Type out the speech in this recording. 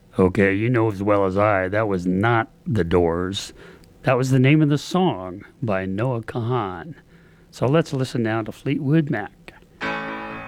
Okay, you know as well as I, that was not The Doors. That was the name of the song by Noah Kahan. So let's listen now to Fleetwood Mac.